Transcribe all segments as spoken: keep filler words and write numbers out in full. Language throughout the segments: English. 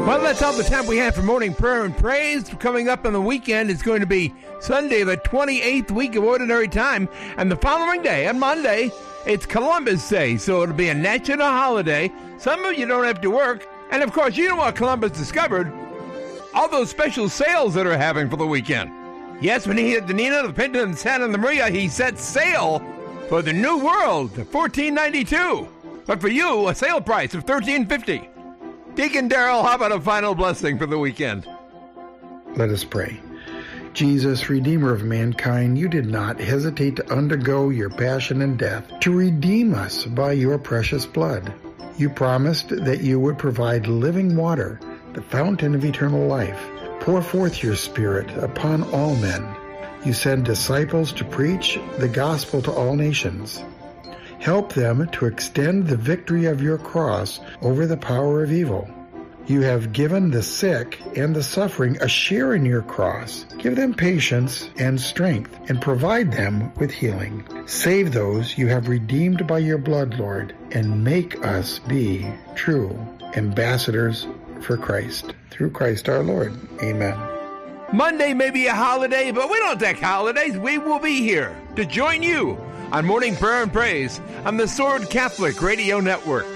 Well, that's all the time we have for morning prayer and praise. Coming up on the weekend is going to be Sunday, the twenty-eighth week of Ordinary Time. And the following day, on Monday, it's Columbus Day, so it'll be a national holiday. Some of you don't have to work. And, of course, you know what Columbus discovered? All those special sales that are having for the weekend. Yes, when he hit the Nina, the Pinta, and Santa Maria, he set sail for the New World to fourteen ninety-two. But for you, a sale price of thirteen fifty. Deacon Darrell, how about a final blessing for the weekend? Let us pray. Jesus, Redeemer of mankind, you did not hesitate to undergo your passion and death to redeem us by your precious blood. You promised that you would provide living water, the fountain of eternal life. Pour forth your Spirit upon all men. You send disciples to preach the gospel to all nations. Help them to extend the victory of your cross over the power of evil. You have given the sick and the suffering a share in your cross. Give them patience and strength and provide them with healing. Save those you have redeemed by your blood, Lord, and make us be true ambassadors for Christ. Through Christ our Lord. Amen. Monday may be a holiday, but we don't take holidays. We will be here to join you on Morning Prayer and Praise on the Sword Catholic Radio Network.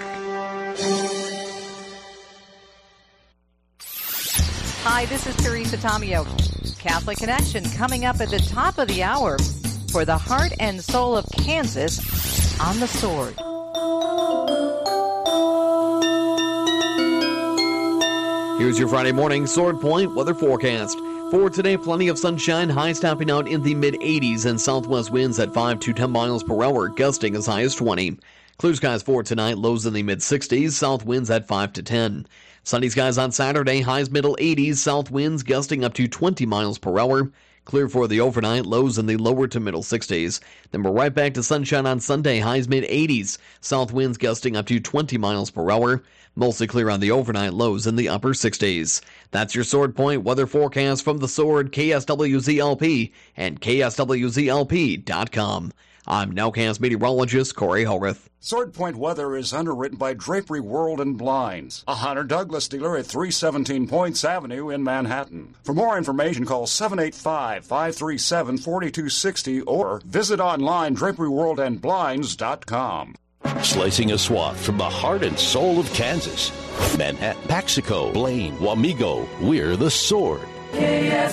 Hi, this is Teresa Tomeo. Catholic Connection coming up at the top of the hour for the heart and soul of Kansas on the Sword. Here's your Friday morning Sword Point weather forecast. For today, plenty of sunshine, highs topping out in the mid-eighties and southwest winds at five to ten miles per hour, gusting as high as twenty. Clear skies for tonight, lows in the mid-sixties, south winds at five to ten. Sunny skies on Saturday, highs middle eighties, south winds gusting up to twenty miles per hour. Clear for the overnight, lows in the lower to middle sixties. Then we're right back to sunshine on Sunday, highs mid-eighties, south winds gusting up to twenty miles per hour. Mostly clear on the overnight, lows in the upper sixties. That's your Sword Point weather forecast from the Sword, K S W Z L P, and K S W Z L P dot com. I'm Nowcast meteorologist Corey Holrith. Sword Point weather is underwritten by Drapery World and Blinds, a Hunter Douglas dealer at three seventeen Points Avenue in Manhattan. For more information, call seven eight five, five three seven, four two six zero or visit online drapery world and blinds dot com. Slicing a swath from the heart and soul of Kansas. Manhattan, Paxico, Blaine, Wamego, we're the Sword.